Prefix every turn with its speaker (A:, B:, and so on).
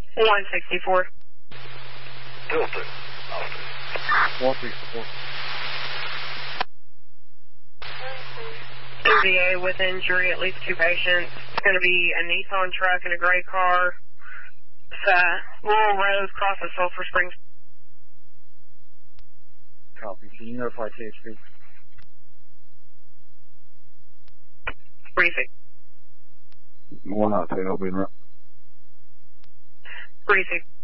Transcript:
A: 164.
B: Delta. Austin.
C: 164.
A: MVA with injury, at least 2 patients. It's going to be a Nissan truck and a gray car. It's Laurel Rose, cross of Sulphur Springs.
C: Copy. Can you notify THP?
A: Briefing.
C: 192, I'll be in.
A: Briefing.